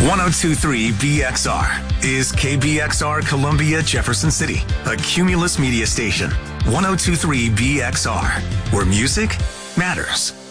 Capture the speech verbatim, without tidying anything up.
ten twenty-three B X R is K B X R Columbia Jefferson City, a Cumulus media station. ten twenty-three B X R, where music matters.